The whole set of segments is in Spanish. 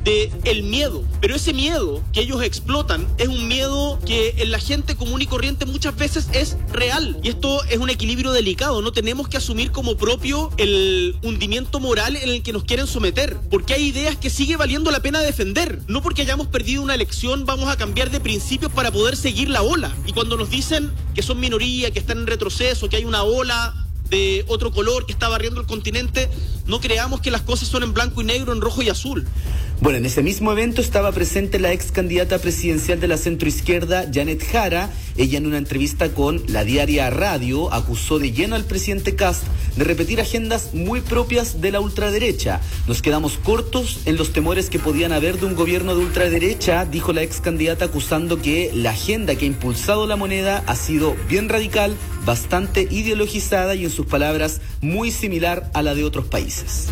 de el miedo. Pero ese miedo que ellos explotan es un miedo que en la gente común y corriente muchas veces es real. Y esto es un equilibrio delicado. No tenemos que asumir como propio el hundimiento moral en el que nos quieren someter, porque hay ideas que sigue valiendo la pena defender. No porque hayamos perdido una elección vamos a cambiar de principios para poder seguir la ola. Y cuando nos dicen que son minoría, que están en retroceso, que hay una ola de otro color que está barriendo el continente, no creamos que las cosas son en blanco y negro, en rojo y azul. Bueno, en ese mismo evento estaba presente la ex candidata presidencial de la centroizquierda, Janet Jara. Ella, en una entrevista con La Diaria Radio, acusó de lleno al presidente Kast de repetir agendas muy propias de la ultraderecha. Nos quedamos cortos en los temores que podían haber de un gobierno de ultraderecha, dijo la ex candidata, acusando que la agenda que ha impulsado la moneda ha sido bien radical, bastante ideologizada y, en sus palabras, muy similar a la de otros países.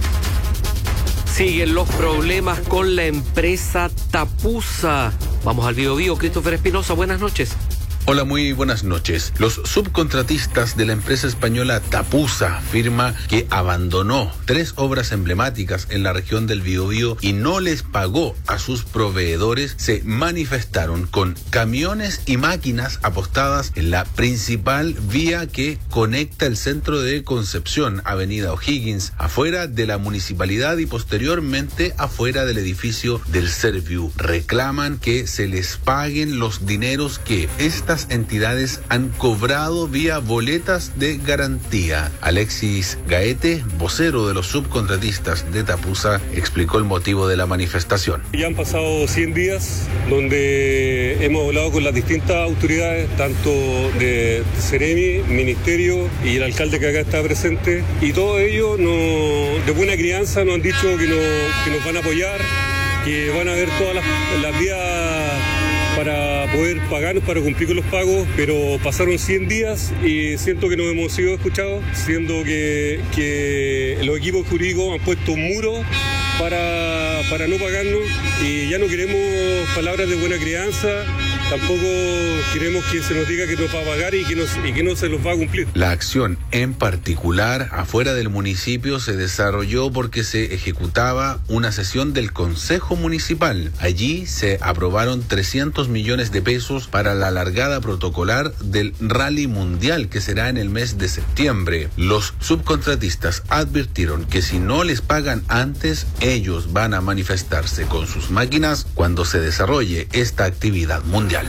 Siguen los problemas con la empresa Tapusa. Vamos al Biobío. Christopher Espinosa, buenas noches. Hola, muy buenas noches. Los subcontratistas de la empresa española Tapusa, firma que abandonó 3 obras emblemáticas en la región del Biobío y no les pagó a sus proveedores, se manifestaron con camiones y máquinas apostadas en la principal vía que conecta el centro de Concepción, Avenida O'Higgins, afuera de la municipalidad y posteriormente afuera del edificio del Serviu. Reclaman que se les paguen los dineros que estas entidades han cobrado vía boletas de garantía. Alexis Gaete, vocero de los subcontratistas de Tapusa, explicó el motivo de la manifestación. Ya han pasado 100 días donde hemos hablado con las distintas autoridades, tanto de Ceremi, Ministerio y el alcalde que acá está presente, y todos ellos de buena crianza nos han dicho que nos van a apoyar, que van a ver todas las vías para poder pagarnos, para cumplir con los pagos, pero pasaron 100 días y siento que no hemos sido escuchados, siendo que los equipos jurídicos han puesto un muro para no pagarnos, y ya no queremos palabras de buena crianza, tampoco queremos que se nos diga que nos va a pagar y que no se los va a cumplir. La acción en particular afuera del municipio se desarrolló porque se ejecutaba una sesión del Consejo Municipal. Allí se aprobaron 300 millones de pesos para la largada protocolar del Rally Mundial, que será en el mes de septiembre. Los subcontratistas advirtieron que si no les pagan antes, ellos van a manifestarse con sus máquinas cuando se desarrolle esta actividad mundial.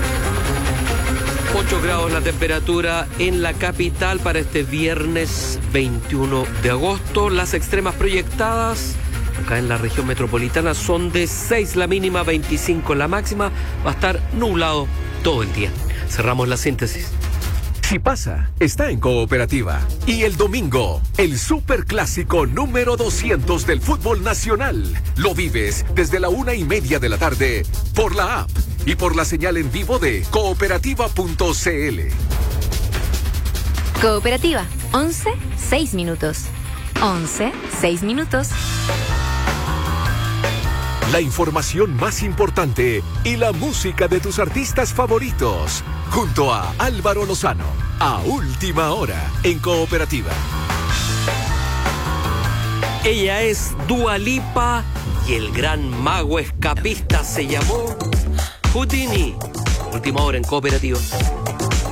8 grados la temperatura en la capital para este viernes 21 de agosto. Las extremas proyectadas acá en la región metropolitana son de 6 la mínima, 25 la máxima. Va a estar nublado todo el día. Cerramos la síntesis. Si pasa, está en Cooperativa. Y el domingo, el superclásico número 200 del fútbol nacional. Lo vives desde la 1:30 de la tarde por la app y por la señal en vivo de cooperativa.cl. Cooperativa, 11, 6 minutos. 11, 6 minutos. La información más importante y la música de tus artistas favoritos. Junto a Álvaro Lozano, a última hora en Cooperativa. Ella es Dua Lipa y el gran mago escapista se llamó Houdini. Última hora en Cooperativa.